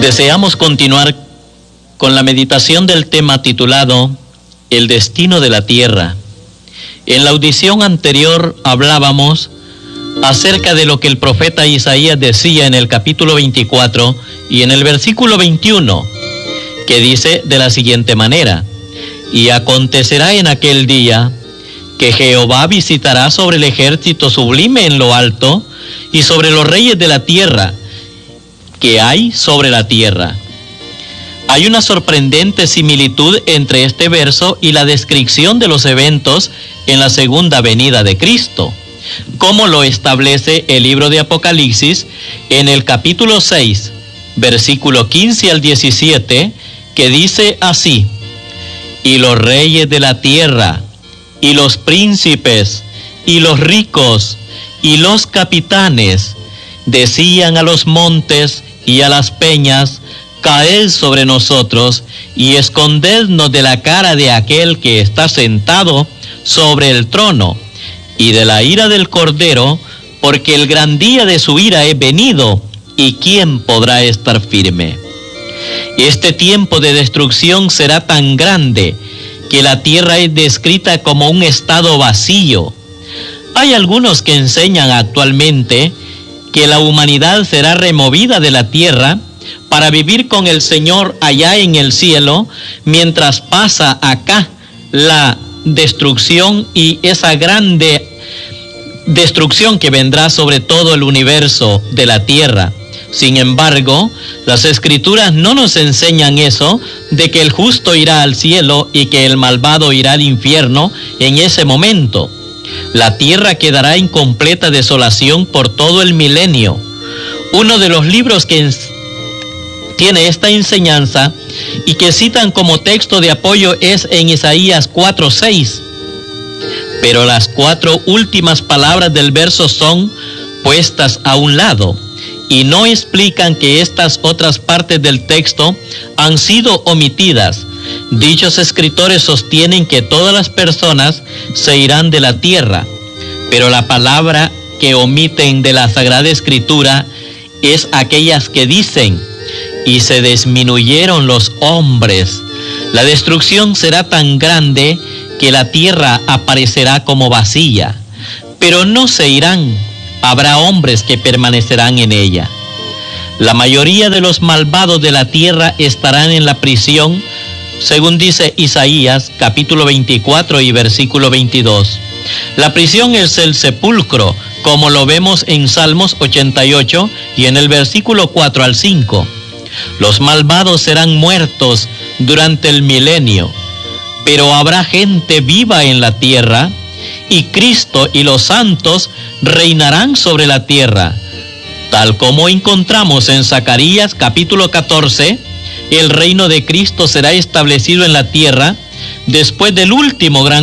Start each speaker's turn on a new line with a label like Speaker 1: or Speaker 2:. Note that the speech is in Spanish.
Speaker 1: Deseamos continuar con la meditación del tema titulado El destino de la tierra. En la audición anterior hablábamos acerca de lo que el profeta Isaías decía en el capítulo 24 y en el versículo 21, que dice de la siguiente manera: y acontecerá en aquel día que Jehová visitará sobre el ejército sublime en lo alto y sobre los reyes de la tierra que hay sobre la tierra. Hay una sorprendente similitud entre este verso y la descripción de los eventos en la segunda venida de Cristo, como lo establece el libro de Apocalipsis en el capítulo 6, versículo 15 al 17, que dice así: y los reyes de la tierra, y los príncipes, y los ricos, y los capitanes, decían a los montes y a las peñas: caed sobre nosotros y escondednos de la cara de aquel que está sentado sobre el trono y de la ira del Cordero, porque el gran día de su ira es venido, y ¿quién podrá estar firme? Este tiempo de destrucción será tan grande que la tierra es descrita como un estado vacío. Hay algunos que enseñan actualmente que la humanidad será removida de la tierra para vivir con el Señor allá en el cielo, mientras pasa acá la destrucción y esa grande destrucción que vendrá sobre todo el universo de la tierra. Sin embargo, las Escrituras no nos enseñan eso, de que el justo irá al cielo y que el malvado irá al infierno en ese momento. La tierra quedará en completa desolación por todo el milenio. Uno de los libros que tiene esta enseñanza y que citan como texto de apoyo es en Isaías 4:6. Pero las 4 últimas palabras del verso son puestas a un lado y no explican que estas otras partes del texto han sido omitidas. Dichos escritores sostienen que todas las personas se irán de la tierra, pero la palabra que omiten de la Sagrada Escritura es aquellas que dicen: y se disminuyeron los hombres. La destrucción será tan grande que la tierra aparecerá como vacía, pero no se irán. Habrá hombres que permanecerán en ella. La mayoría de los malvados de la tierra estarán en la prisión, según dice Isaías capítulo 24 y versículo 22. La prisión es el sepulcro, como lo vemos en Salmos 88 y en el versículo 4 al 5. Los malvados serán muertos durante el milenio, pero habrá gente viva en la tierra, y Cristo y los santos reinarán sobre la tierra. Tal como encontramos en Zacarías capítulo 14, el reino de Cristo será establecido en la tierra después del último gran